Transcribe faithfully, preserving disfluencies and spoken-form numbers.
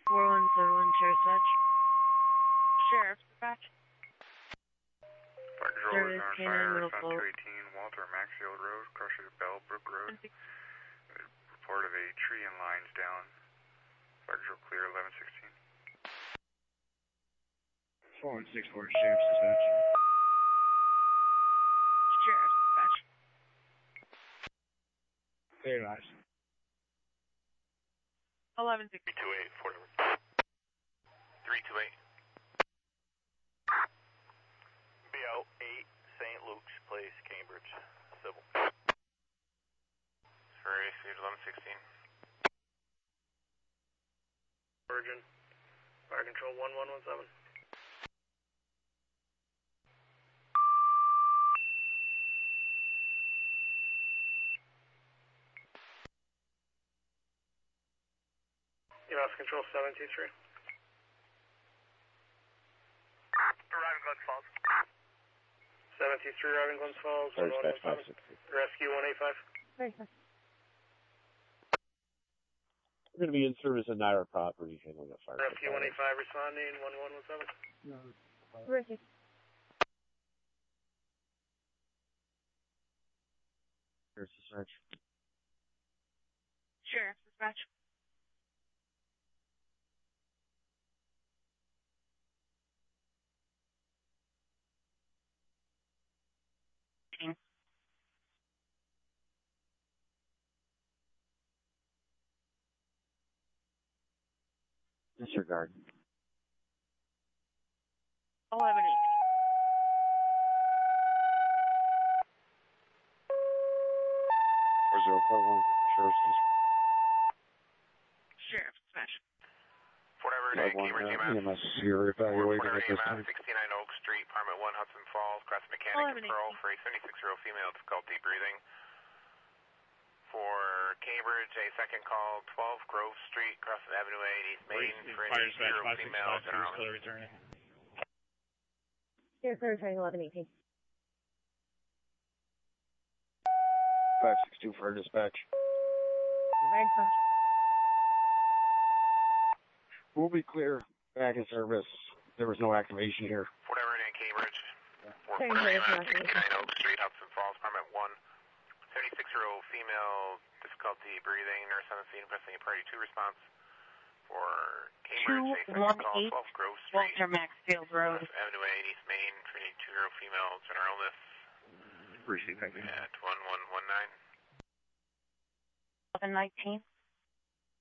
four one seven one, Sheriff Dispatch. Sheriff Dispatch. Fire control is on fire, on two eighteen Walter Maxfield Road, crushes Bellbrook Road. Report of a tree and lines down. Fire control clear, eleven sixteen. four one six four, Sheriff Dispatch. Sheriff Dispatch. Clear eyes. eleven sixteen. three two eight, four three two eight. B L eight, Saint Luke's Place, Cambridge, civil. Sorry, eleven sixteen. Virgin, fire control one one one seven. E M S control seven two three. Arriving Glens Falls. seven two three, arriving Glens Falls, one one one seven. Rescue one eight five. We're going to be in service at Naira property, handling a fire. Rescue one eight five responding, one one one seven. No. Ricky. Here's the search. Sheriff Dispatch. Disregard. eleven eight. four zero four one, Sheriff's Sheriff Dispatch. Whatever, day, Cambridge E M S. You're evaluating at this time. sixty-nine Oak Street, Apartment one, Hudson Falls, cross mechanic control for a seventy-six-year-old female, difficulty breathing. For Cambridge, a second call, twelve Grove Street, Crossing Avenue eight, East Main, for an eighty-year-old female, general. Sheriff returning eleven eighteen. five six two for dispatch. Red Cross. We'll be clear. Back in service. There was no activation here. Whatever, in Cambridge. Same place, sixty-nine Oak Street, Hudson Falls, Apartment one. seventy-six-year-old female, difficulty breathing, nurse on the scene, pressing a priority two response. For Cambridge, a second call, twelve Grove Street. Walter Maxfield Road. Avenue eight, East Main, for an eighty-two-year-old female, general illness. Appreciate that. At one one one nine. eleven nineteen.